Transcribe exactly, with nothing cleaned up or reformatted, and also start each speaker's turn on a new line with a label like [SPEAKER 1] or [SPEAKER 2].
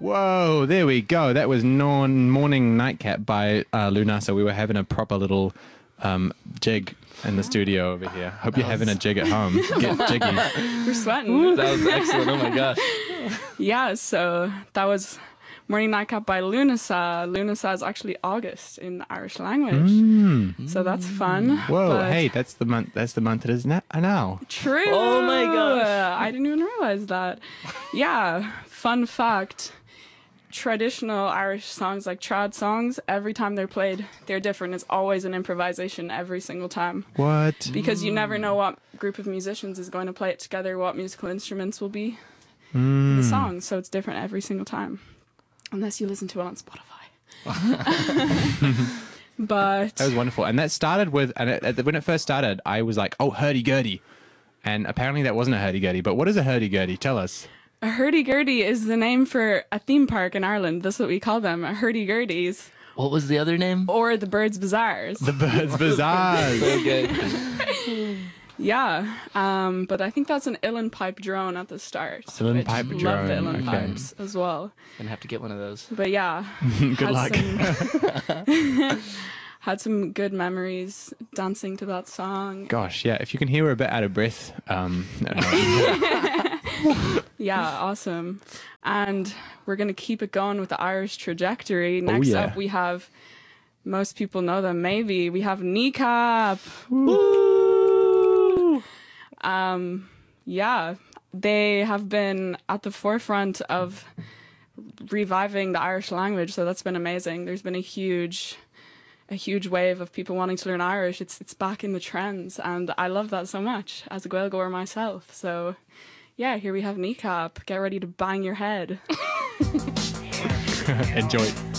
[SPEAKER 1] Whoa, there we go. That was non Morning Nightcap by uh, Lunasa. We were having a proper little um, jig in the studio over here. Hope you're having a jig at home. Get jiggy.
[SPEAKER 2] We're sweating.
[SPEAKER 3] That was excellent. Oh my gosh.
[SPEAKER 2] Yeah, so that was Morning Nightcap by Lunasa. Lunasa is actually August in the Irish language.
[SPEAKER 1] Mm.
[SPEAKER 2] So that's fun.
[SPEAKER 1] Whoa,
[SPEAKER 2] but
[SPEAKER 1] hey, that's the month. That's the month it is na- now.
[SPEAKER 2] True.
[SPEAKER 3] Oh my gosh.
[SPEAKER 2] I didn't even realize that. Yeah, fun fact. Traditional Irish songs, like trad songs, every time they're played, they're different. It's always an improvisation every single time.
[SPEAKER 1] What?
[SPEAKER 2] Because you never know what group of musicians is going to play it together, what musical instruments will be
[SPEAKER 1] Mm.
[SPEAKER 2] in the song. So it's different every single time. Unless you listen to it on Spotify. But
[SPEAKER 1] That was wonderful. And that started with, and it, when it first started, I was like, oh, hurdy-gurdy. And apparently that wasn't a hurdy-gurdy. But what is a hurdy-gurdy? Tell us.
[SPEAKER 2] a hurdy-gurdy is the name for a theme park in Ireland. That's what we call them, hurdy-gurdies.
[SPEAKER 3] What was the other name?
[SPEAKER 2] Or the Birds Bazaars.
[SPEAKER 1] The Birds Bazaars.
[SPEAKER 3] Okay.
[SPEAKER 2] Yeah, um, but I think that's an uilleann pipe drone at the start.
[SPEAKER 1] Uilleann
[SPEAKER 2] which
[SPEAKER 1] pipe
[SPEAKER 2] love
[SPEAKER 1] drone,
[SPEAKER 2] the uilleann
[SPEAKER 1] okay.
[SPEAKER 2] pipes as well.
[SPEAKER 3] Gonna have to get one of those.
[SPEAKER 2] But yeah,
[SPEAKER 1] Good
[SPEAKER 2] had
[SPEAKER 1] luck.
[SPEAKER 2] Some, had some good memories dancing to that song.
[SPEAKER 1] Gosh, yeah. If you can hear we're a bit out of breath. Um,
[SPEAKER 2] Yeah, awesome. And we're going to keep it going with the Irish trajectory. Next
[SPEAKER 1] yeah.
[SPEAKER 2] up, we have, most people know them, maybe, we have Kneecap. Um, yeah, they have been at the forefront of reviving the Irish language, so that's been amazing. There's been a huge, a huge wave of people wanting to learn Irish. It's it's back in the trends, and I love that so much as a Gaeilgeoir myself. So, yeah, here we have Kneecap. Get ready to bang your head.
[SPEAKER 1] Enjoy.